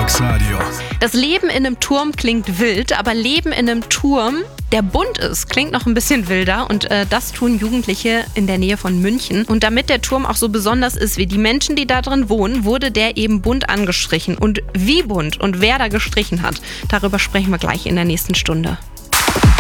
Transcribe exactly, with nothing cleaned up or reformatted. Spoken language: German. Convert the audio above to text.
Deluxe Radio. Das Leben in einem Turm klingt wild, aber Leben in einem Turm, der bunt ist, klingt noch ein bisschen wilder. Und äh, das tun Jugendliche in der Nähe von München. Und damit der Turm auch so besonders ist wie die Menschen, die da drin wohnen, wurde der eben bunt angestrichen. Und wie bunt und wer da gestrichen hat, darüber sprechen wir gleich in der nächsten Stunde.